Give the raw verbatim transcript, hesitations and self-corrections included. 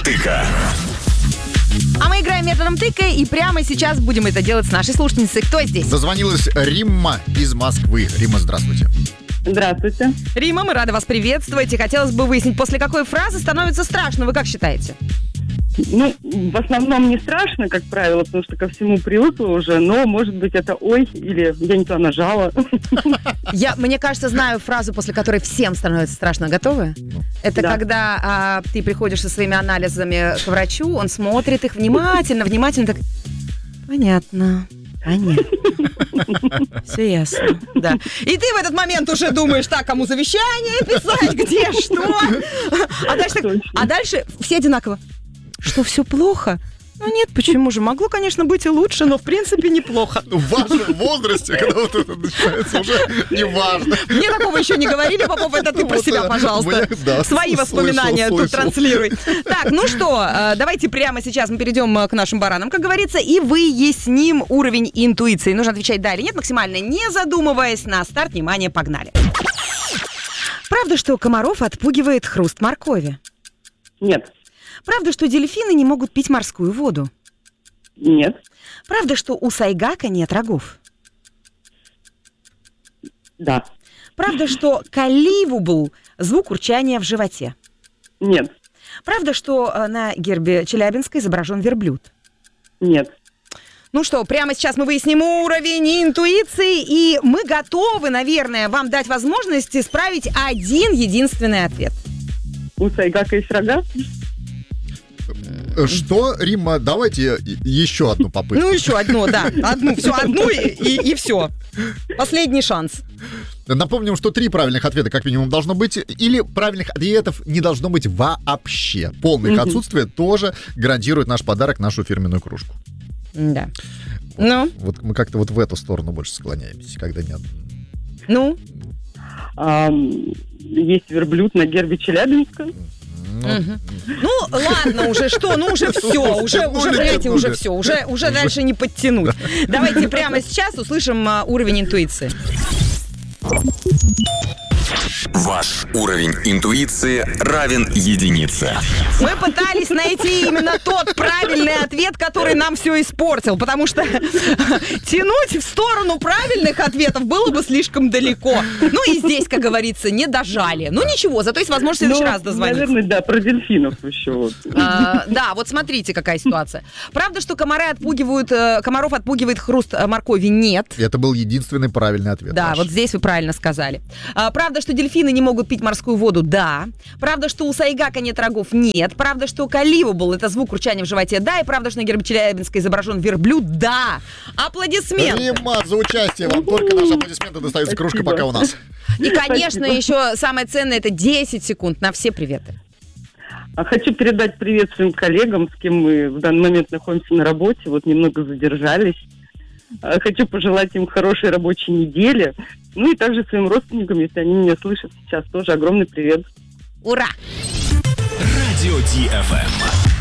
тыка. А мы играем методом тыка, и прямо сейчас будем это делать с нашей слушательницей. Кто здесь? Дозвонилась Римма из Москвы. Римма, здравствуйте. Здравствуйте. Рима, мы рады вас приветствовать. И хотелось бы выяснить, после какой фразы становится страшно. Вы как считаете? Ну, в основном не страшно, как правило, потому что ко всему привыкла уже, но, может быть, это «ой» или «я не туда нажала». Я, мне кажется, знаю фразу, после которой всем становится страшно. Готовы? Это Да. когда а, ты приходишь со своими анализами к врачу, он смотрит их внимательно, внимательно, так... Понятно. Понятно. Все ясно, да. И ты в этот момент уже думаешь, так, кому завещание писать, где, что? А дальше, так, а дальше все одинаково. Что, все плохо? Ну нет, почему же? Могло, конечно, быть и лучше, но в принципе неплохо. В вашем возрасте, когда вот это начинается, уже не важно. Мне такого еще не говорили, Попов, это ты про Вот, себя, да. пожалуйста. Мне- да, Свои слышал, воспоминания тут слышал. транслируй. Так, ну что, э, давайте прямо сейчас мы перейдем э, к нашим баранам, как говорится, и выясним уровень интуиции. Нужно отвечать да или нет, максимально не задумываясь. На старт, внимание, погнали. Правда, что комаров отпугивает хруст моркови? Нет, Правда, что дельфины не могут пить морскую воду? нет, Правда, что у сайгака нет рогов? да, Правда, что каливубл – звук урчания в животе? нет, Правда, что э, на гербе Челябинска изображен верблюд? нет. Ну что, прямо сейчас мы выясним уровень интуиции, и мы готовы, наверное, вам дать возможность исправить один единственный ответ. У сайгака есть рога? Что, Римма, давайте еще одну попытку. Ну, еще одну, да. Одну, все, одну и, и, и все. Последний шанс. Напомним, что три правильных ответа как минимум должно быть, или правильных ответов не должно быть вообще. Полное их Мгм. отсутствие тоже гарантирует наш подарок, нашу фирменную кружку. Да. Ну, Вот мы как-то вот в эту сторону больше склоняемся, когда нет. ну. А, есть верблюд на гербе Челябинска? Мгм. Ну, ладно, уже что, ну уже все, уже, уже, понимаете, уже все, уже, уже дальше не подтянуть. Давайте прямо сейчас услышим а, уровень интуиции. Ваш уровень интуиции равен единице. Мы пытались найти именно тот правильный ответ, который нам все испортил, потому что тянуть в сторону правильных ответов было бы слишком далеко. Ну и здесь, как говорится, не дожали. Ну ничего, зато есть возможность в следующий Ну, раз дозвониться. наверное, да, про дельфинов еще. Вот. А, да, вот смотрите, какая ситуация. Правда, что комары отпугивают, э, комаров отпугивает хруст э, моркови? Нет. Это был единственный правильный ответ. Да, наш. вот здесь вы правильно сказали. А, правда, что дельфины не могут пить морскую воду? Да. Правда, что у сайгака нет рогов? Нет. Правда, что каливубл – это звук урчания в животе? Да. И правда, что на гербе Челябинска изображен верблюд? Да. Аплодисменты. Римма, за участие. Вам только наши аплодисменты достается кружка Спасибо. пока у нас. И, конечно, Спасибо. еще самое ценное – это десять секунд на все приветы. А хочу передать привет своим коллегам, с кем мы в данный момент находимся на работе, вот немного задержались. А, Хочу пожелать им хорошей рабочей недели. Ну и также своим родственникам, если они меня слышат сейчас, тоже огромный привет. Ура! Радио Ди Эф Эм.